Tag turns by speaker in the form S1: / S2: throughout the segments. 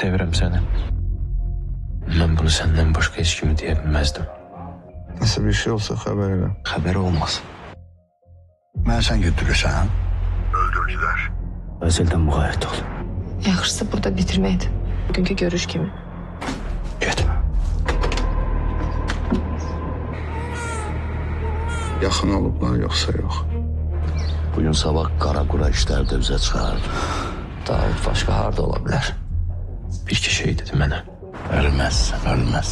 S1: Sevirəm səni. Mən bunu səndən başqa heç kimi deyə bilməzdim.
S2: Nəsə bir şey olsa xəbər elə.
S1: Xəbər olmaz.
S3: Mən sən götürürsən.
S4: Öldürdülər.
S1: Əzəldən müğayət ol.
S5: Yaxşısı burada bitirməkdir. Bugünkü görüş kimi.
S1: Getmə.
S2: Yaxın olublar yoxsa yox.
S3: Bugün sabah Qaraqura işləri də bizə çıxardı.
S1: Davud başqa harda ola bilər? Bir iki şey dedi mənə.
S3: Ölməz, ölməz.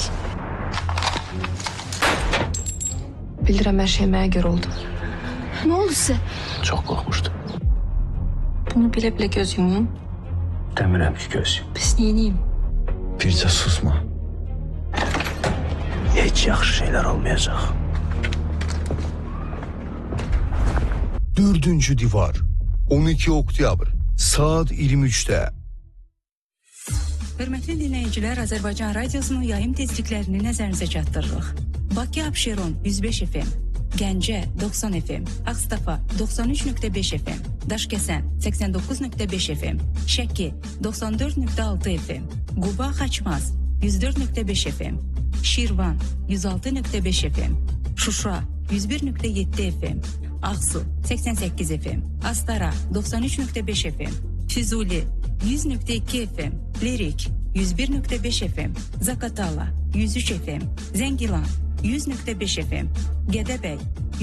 S5: Bilirəm hər şey mənə görə oldu.
S6: Ne oldu size?
S1: Çox qorxmuşdum.
S6: Bunu bile bile göz yumuyum.
S1: Demirəm ki göz.
S6: Pis neyiniyim?
S1: Bircə susma. Heç yaxşı şeylər olmayacaq.
S7: Dördüncü Divar 12 oktyabr saat 23'te.
S8: Hörmətli dinləyicilər, Azərbaycan Radiosunun yayım tezliklərini nəzərinizə çatdırırıq. Bakı Abşeron 105 FM, Gəncə 90 FM, Ağstafa 93.5 FM, Daşkəsən 89.5 FM, Şəki 94.6 FM, Quba Xaçmaz 104.5 FM, Şirvan 106.5 FM, Şuşa 101.7 FM, Ağsu 88 FM, Astara 93.5 FM, Füzuli 100.2 FM, Lirik 101.5 FM, Zakatala 103 FM, Zəngilan 100.5 FM, Gədəbəy